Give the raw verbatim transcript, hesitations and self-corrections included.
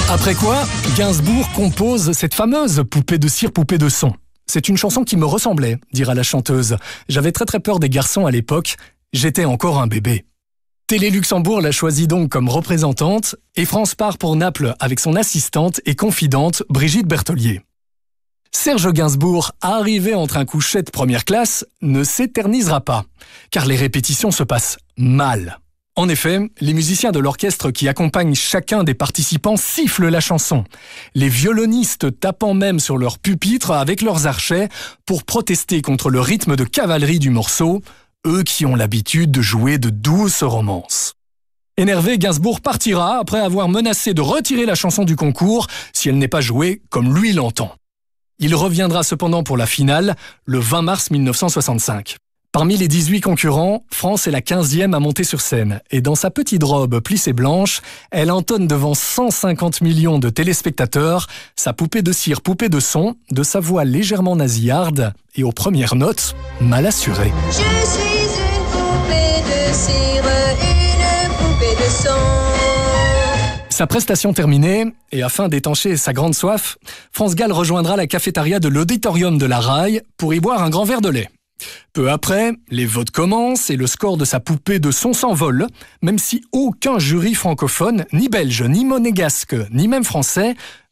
Après quoi, Gainsbourg compose cette fameuse Poupée de cire, poupée de son. C'est une chanson qui me ressemblait, dira la chanteuse. J'avais très très peur des garçons à l'époque, j'étais encore un bébé. Télé Luxembourg l'a choisie donc comme représentante et France part pour Naples avec son assistante et confidente Brigitte Berthollier. Serge Gainsbourg, arrivé en train couché de première classe, ne s'éternisera pas, car les répétitions se passent mal. En effet, les musiciens de l'orchestre qui accompagnent chacun des participants sifflent la chanson, les violonistes tapant même sur leur pupitre avec leurs archets pour protester contre le rythme de cavalerie du morceau, eux qui ont l'habitude de jouer de douces romances. Énervé, Gainsbourg partira après avoir menacé de retirer la chanson du concours si elle n'est pas jouée comme lui l'entend. Il reviendra cependant pour la finale le vingt mars mille neuf cent soixante-cinq. Parmi les dix-huit concurrents, France est la quinzième à monter sur scène. Et dans sa petite robe plissée blanche, elle entonne devant cent cinquante millions de téléspectateurs sa poupée de cire, poupée de son, de sa voix légèrement nasillarde et aux premières notes, mal assurée. Je suis une poupée de cire, une poupée de son. Sa prestation terminée, et afin d'étancher sa grande soif, France Gall rejoindra la cafétéria de l'auditorium de la Raille pour y boire un grand verre de lait. Peu après, les votes commencent et le score de sa poupée de son s'envole, même si aucun jury francophone, ni belge, ni monégasque, ni même français,